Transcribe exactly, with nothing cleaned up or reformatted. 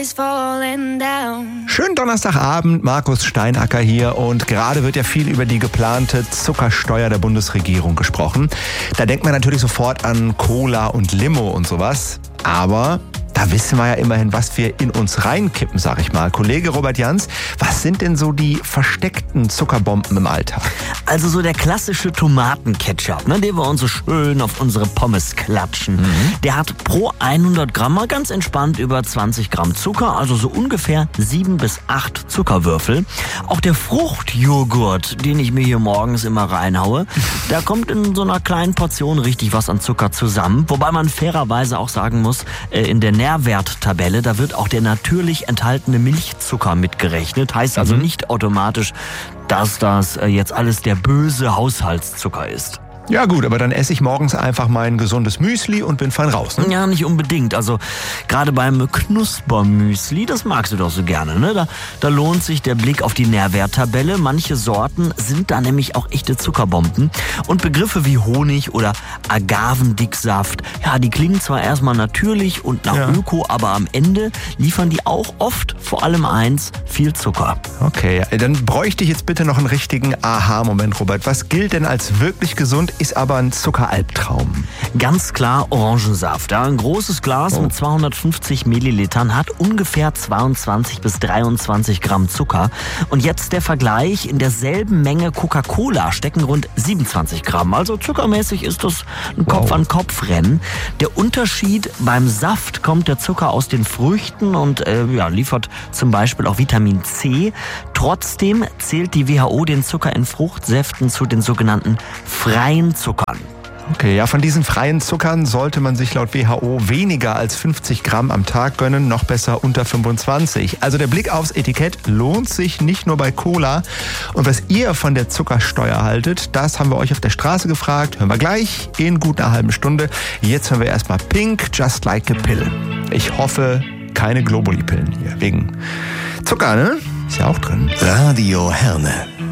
Schönen Donnerstagabend, Markus Steinacker hier und gerade wird ja viel über die geplante Zuckersteuer der Bundesregierung gesprochen. Da denkt man natürlich sofort an Cola und Limo und sowas, aber da wissen wir ja immerhin, was wir in uns reinkippen, sag ich mal. Kollege Robert Jans, was sind denn so die versteckten Zuckerbomben im Alltag? Also so der klassische Tomatenketchup, ne, den wir uns so schön auf unsere Pommes klatschen. Mhm. Der hat pro hundert Gramm mal ganz entspannt über zwanzig Gramm Zucker, also so ungefähr sieben bis acht Zuckerwürfel. Auch der Fruchtjoghurt, den ich mir hier morgens immer reinhaue, da kommt in so einer kleinen Portion richtig was an Zucker zusammen. Wobei man fairerweise auch sagen muss, in der Nährwerttabelle, da wird auch der natürlich enthaltene Milchzucker mitgerechnet. Heißt also mhm. nicht automatisch, dass das jetzt alles der böse Haushaltszucker ist. Ja gut, aber dann esse ich morgens einfach mein gesundes Müsli und bin fein raus. Ne? Ja, nicht unbedingt. Also gerade beim Knuspermüsli, das magst du doch so gerne. Ne? Da, da lohnt sich der Blick auf die Nährwerttabelle. Manche Sorten sind da nämlich auch echte Zuckerbomben. Und Begriffe wie Honig oder Agavendicksaft, ja, die klingen zwar erstmal natürlich und nach ja. Öko, aber am Ende liefern die auch oft, vor allem eins, viel Zucker. Okay, dann bräuchte ich jetzt bitte noch einen richtigen Aha-Moment, Robert. Was gilt denn als wirklich gesund, ist aber ein Zuckeralbtraum? Ganz klar Orangensaft. Ja, ein großes Glas oh. mit zweihundertfünfzig Millilitern hat ungefähr zweiundzwanzig bis dreiundzwanzig Gramm Zucker. Und jetzt der Vergleich, in derselben Menge Coca-Cola stecken rund siebenundzwanzig Gramm. Also zuckermäßig ist das ein Kopf-an-Kopf-Rennen. Der Unterschied beim Saft kommt der Zucker aus den Früchten und äh, ja, liefert zum Beispiel auch Vitamin C. Trotzdem zählt die W H O den Zucker in Fruchtsäften zu den sogenannten freien Zuckern. Okay, ja, von diesen freien Zuckern sollte man sich laut W H O weniger als fünfzig Gramm am Tag gönnen, noch besser unter fünfundzwanzig. Also der Blick aufs Etikett lohnt sich nicht nur bei Cola. Und was ihr von der Zuckersteuer haltet, das haben wir euch auf der Straße gefragt. Hören wir gleich in gut einer halben Stunde. Jetzt hören wir erstmal Pink, Just Like a Pill. Ich hoffe, keine Globuli-Pillen hier, wegen Zucker, ne? Ist ja auch drin. Radio Herne.